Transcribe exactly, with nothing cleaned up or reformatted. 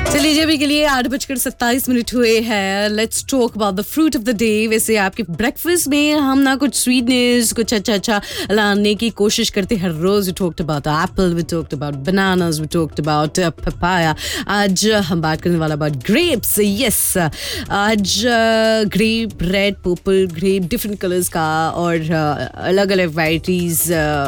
चलिए जी, अभी के लिए आठ बजकर सत्ताईस मिनट हुए हैं. Let's talk about the fruit of the day. वैसे आपके ब्रेकफास्ट में हम ना कुछ स्वीटनेस, कुछ अच्छा अच्छा लाने की कोशिश करते हैं हर रोज. We talked about Apple, we talked about bananas, we talked about papaya. आज हम बात करने वाला अबाउट ग्रेप्स. यस, आज grep, red, purple grep, different colours का और अलग अलग वैराइटीज